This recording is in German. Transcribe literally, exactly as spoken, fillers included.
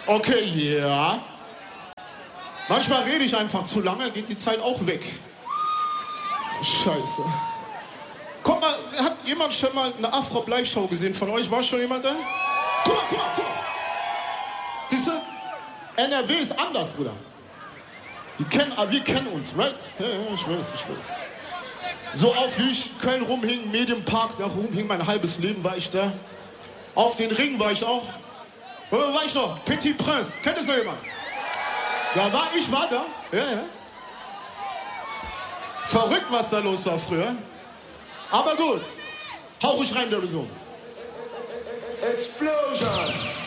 Okay, ja. Manchmal rede ich einfach zu lange, geht die Zeit auch weg. Scheiße. Guck mal, hat jemand schon mal eine Afro-Live-Show gesehen von euch? War schon jemand da? Guck mal, guck mal, guck mal. Siehst du? N R W ist anders, Bruder. Wir kennen, wir kennen uns, right? Ja, ja, ich weiß, ich weiß. So oft wie ich Köln rumhing, Medienpark, da rumhing, mein halbes Leben war ich da. Auf den Ring war ich auch. Wo war ich noch? Petit Prince. Kennt das noch jemand? Da war ich, war da. Ja, ja. Verrückt, was da los war früher. Aber gut. Hau ruhig rein, der Besuch. Explosion!